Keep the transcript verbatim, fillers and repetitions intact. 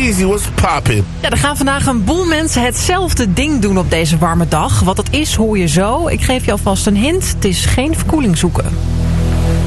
Weezy, what's poppin'? Ja, er gaan vandaag een boel mensen hetzelfde ding doen op deze warme dag. Wat dat is, hoor je zo. Ik geef je alvast een hint. Het is geen verkoeling zoeken.